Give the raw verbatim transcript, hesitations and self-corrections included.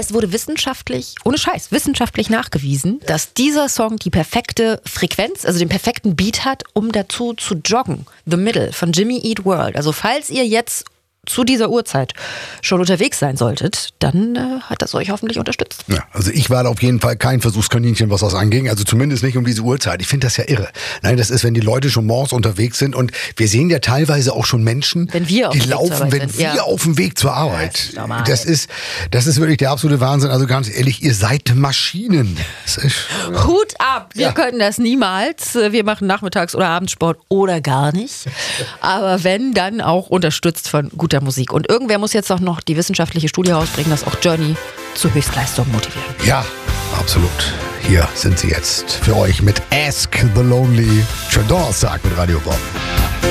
Es wurde wissenschaftlich, ohne Scheiß, wissenschaftlich nachgewiesen, dass dieser Song die perfekte Frequenz, also den perfekten Beat hat, um dazu zu joggen. The Middle von Jimmy Eat World. Also falls ihr jetzt zu dieser Uhrzeit schon unterwegs sein solltet, dann äh, hat das euch hoffentlich unterstützt. Ja, also ich war auf jeden Fall kein Versuchskaninchen, was das anging. Also zumindest nicht um diese Uhrzeit. Ich finde das ja irre. Nein, das ist, wenn die Leute schon morgens unterwegs sind und wir sehen ja teilweise auch schon Menschen, wenn wir auf die dem Weg zur laufen, Arbeit wenn sind. wir Ja. auf dem Weg zur Arbeit. Das ist normal. Das ist, das ist wirklich der absolute Wahnsinn. Also ganz ehrlich, ihr seid Maschinen. Das ist, Hut ab! Wir Ja. können das niemals. Wir machen Nachmittags- oder Abendsport oder gar nicht. Aber wenn, dann auch unterstützt von guter Musik. Und irgendwer muss jetzt auch noch die wissenschaftliche Studie rausbringen, dass auch Journey zur Höchstleistung motivieren. ja, absolut. Hier sind sie jetzt für euch mit Ask the Lonely. Schönen Donnerstag mit Radio Bob.